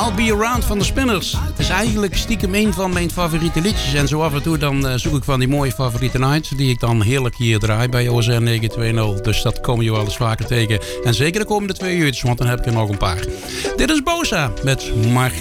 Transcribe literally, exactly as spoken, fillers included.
I'll Be Around van de Spinners. Het is eigenlijk stiekem een van mijn favoriete liedjes. En zo af en toe dan uh, zoek ik van die mooie favoriete nights die ik dan heerlijk hier draai bij O S N negen twintig. Dus dat kom je wel eens vaker tegen. En zeker de komende twee uurtjes, want dan heb ik er nog een paar. Dit is Bosa met Margriet.